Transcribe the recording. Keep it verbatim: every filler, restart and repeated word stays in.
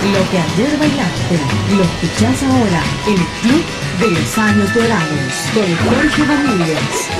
Lo que ayer bailaste, lo escuchás ahora en el Club de los Años Dorados con Jorge Ramírez.